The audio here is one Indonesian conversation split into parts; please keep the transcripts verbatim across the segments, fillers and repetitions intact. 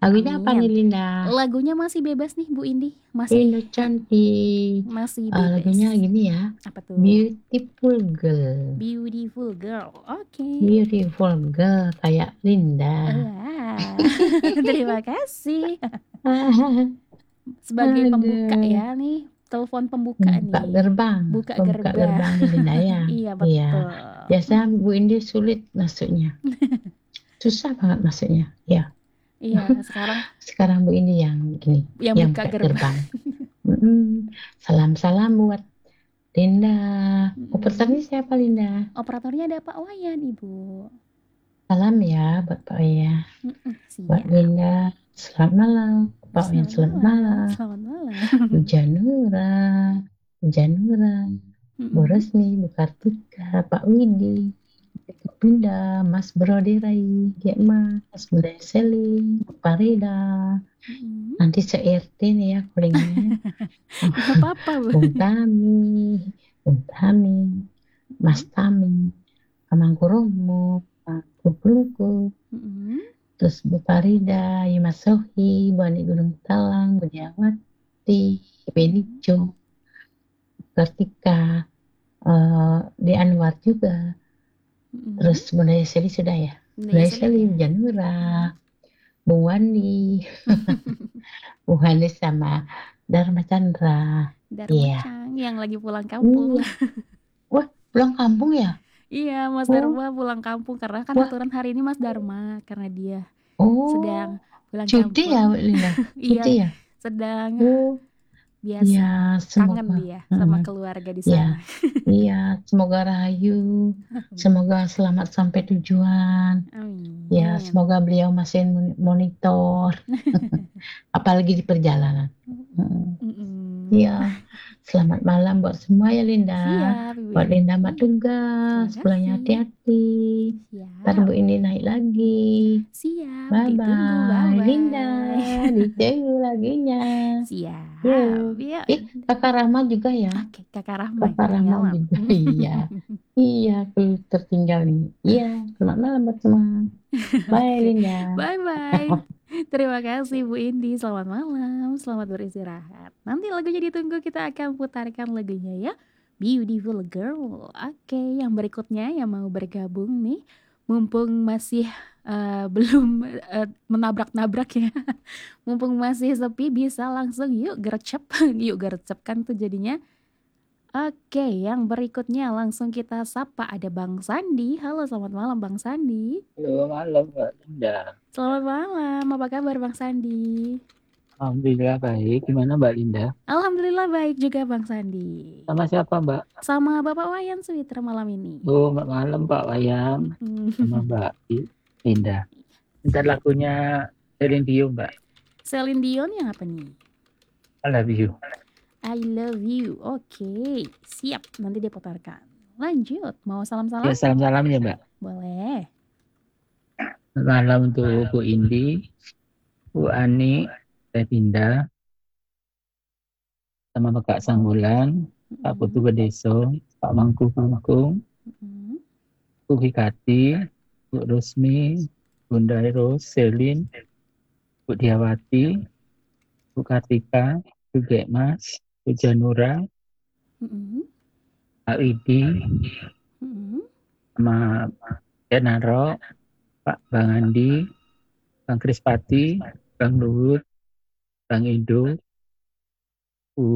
Lagunya apa nih Amin. Linda? Lagunya masih bebas nih Bu Indi, masih Linda cantik. masih Eh, lagunya bebas. gini ya. Apa tuh? Beautiful girl. Beautiful girl. Oke. Beautiful girl kayak Linda. Wah, terima kasih. Aduh. Sebagai pembuka ya nih, telepon pembuka Buka nih. gerbang. Buka Pembuka gerbang. gerbang nih Linda ya. Iya Iya. betul. Biasa Bu Indi sulit masuknya. Susah banget masuknya. Ya. Iya, sekarang Sekarang Bu Indi yang gini. yang Yang buka buka gerbang. gerbang. Mm-mm. Salam-salam buat Linda. Mm-mm. Operatornya siapa Linda? Operatornya ada Pak Wayan, Ibu. Salam ya buat Pak ya. Mm-mm, Buat siap. Linda. Selamat malam. Pak Wayan Selamat selamat malam. malam. Selamat malam. Bu Janura. Bu Janura. Bu Mm-mm. Resmi. Bu Kartika. Pak Widi. Bunda. Mas Brode Rai. Gek Mas. Bunda Selin. Bu Parida. Mm-mm. Nanti se-R T nih ya callingnya. Nggak apa-apa, Bu. Bung Tami. Bung Tami. Mas Mm-mm. Tami. Kamangkurumu. Pak Kuplungku. Mm-mm. Terus Bu Farida, Yima Sohi, Bu Ani Gunung Talang, Bu Diawati, Mm-mm. Benicio, Kartika, eh di Anwar juga. Mm-mm. Terus Bunda Yeseli sudah ya. Udah Bunda ya sudah Yeseli, ya. Bu Janura, Mm. Bu Wandi, Bu Wandi sama Dharma Chandra. Dharma Iya. Chang yang lagi pulang kampung. Iya. Wah, pulang kampung ya? Iya, Mas Oh, Dharma pulang kampung karena kan wah. aturan hari ini Mas Dharma karena dia sedang Oh, pulang cuti ya, kampung. Linda? Iya, Cuti ya? sedang Oh, biasa ya, kangen semoga. dia sama Mm, keluarga di ya. sana. Iya, semoga rahayu, semoga selamat sampai tujuan. Ya, Amin. semoga beliau masih mon- monitor, apalagi di perjalanan. Mm. Mm-mm. Iya, selamat malam buat semua ya Linda. Siap, Ibu Buat Linda mak Indi. tugas, Terima pulangnya kasih. hati-hati. Ntar Siap. Bu ini naik lagi. Siap, Bye ditunggu. bye, Linda. Bye-bye. Ditunggu laginya. Siap. Yuk. Ya. Eh, Kakak Rama juga ya. Oke, Kakak Rahma yang Kakak Rama ketinggalan. juga. Iya. Iya, aku tertinggal nih. Iya, selamat malam buat semua. Bye, Oke, Linda. bye-bye. Terima kasih Bu Indi. Selamat malam, selamat beristirahat. Nanti lagunya ditunggu, kita akan putarkan lagunya ya. Beautiful Girl. Oke, yang berikutnya yang mau bergabung nih, mumpung masih eh, belum eh, menabrak-nabrak ya. Mumpung masih sepi, bisa langsung yuk gercep. Yuk gercep kan tuh jadinya. Oke, yang berikutnya langsung kita sapa ada Bang Sandi. Halo, selamat malam Bang Sandi. Halo, malam Mbak Linda. Selamat malam, apa kabar Bang Sandi? Alhamdulillah baik. Gimana Mbak Linda? Alhamdulillah baik juga Bang Sandi. Sama siapa Mbak? Sama Bapak Wayan Switra malam ini. Oh, Mbak malam Pak Wayang. Mm-mm. Sama Mbak Linda. Ntar lagunya Celine Dion Mbak. Celine Dion yang apa nih? I love you. I love you. Oke, siap. Nanti diputarkan. Lanjut, mau Ya, salam-salam? salam-salam ya Mbak. Boleh. Selamat malam untuk Bu Indi, Bu Ani, Teh Dinda, sama Pak Sanggulan, Pak Putu Mm-mm. Bedeso, Pak Mangku Kungkung, Mm-mm. Bu Hikati, Bu Rusmi, Bunda Ros, Selin, Bu Diawati, Bu Kartika, Bu Gekmas, Bu Janura, Mm-mm. Pak Widi, Mm-mm. sama Denaro, Pak Bang Andi, Bang Krispati, Bang Luhut, Bang Indo, Bu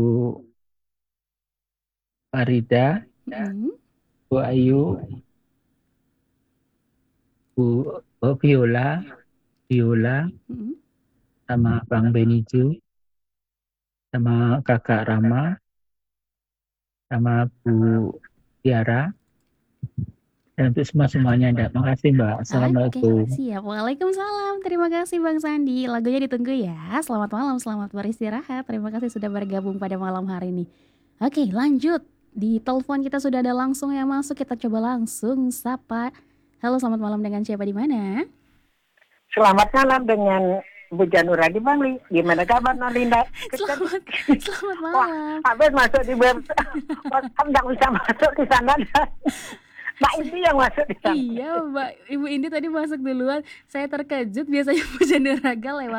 Farida, Mm-mm. Bu Ayu, Bu oh, Viola, Viola, Mm-mm. sama Bang Beniju, sama Kakak Rama, sama Bu Tiara, dan untuk semua semuanya. Terima kasih Mbak. Oke, Assalamualaikum. siap. Waalaikumsalam. Terima kasih Bang Sandi. Lagunya ditunggu ya. Selamat malam, selamat beristirahat. Terima kasih sudah bergabung pada malam hari ini. Oke, lanjut. Di telepon kita sudah ada langsung yang masuk. Kita coba langsung sapa. Halo, selamat malam dengan siapa di mana? Selamat malam dengan Bu Janura di Bangli. Gimana kabar Nolinda? Selamat, selamat Wah, malam. habis masuk di web. Nggak bisa masuk di sana. Mbak Indi yang masuk di sana. Iya, Mbak Ibu Indi tadi masuk duluan. Saya terkejut. Biasanya Bu Jandiraga lewat